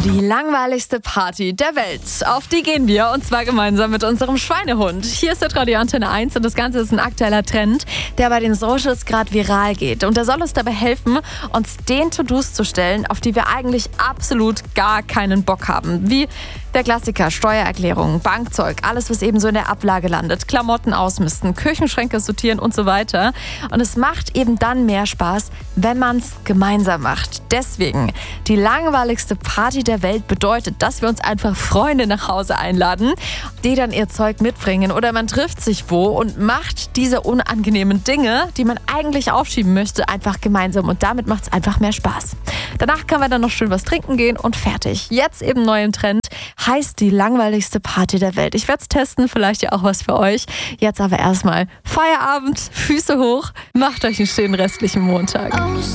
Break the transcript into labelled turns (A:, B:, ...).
A: Die langweiligste Party der Welt. Auf die gehen wir und zwar gemeinsam mit unserem Schweinehund. Hier ist Radio Antenne 1 und das Ganze ist ein aktueller Trend, der bei den Socials gerade viral geht. Und der soll uns dabei helfen, uns den To-Dos zu stellen, auf die wir eigentlich absolut gar keinen Bock haben. Wie der Klassiker, Steuererklärungen, Bankzeug, alles was eben so in der Ablage landet, Klamotten ausmisten, Küchenschränke sortieren und so weiter. Und es macht eben dann mehr Spaß, wenn man es gemeinsam macht. Deswegen, die langweiligste Party der Welt bedeutet, dass wir uns einfach Freunde nach Hause einladen, die dann ihr Zeug mitbringen oder man trifft sich wo und macht diese unangenehmen Dinge, die man eigentlich aufschieben möchte, einfach gemeinsam und damit macht es einfach mehr Spaß. Danach kann man dann noch schön was trinken gehen und fertig. Jetzt eben neu im Trend, heißt die langweiligste Party der Welt. Ich werde es testen, vielleicht ja auch was für euch. Jetzt aber erstmal Feierabend, Füße hoch, macht euch einen schönen restlichen Montag.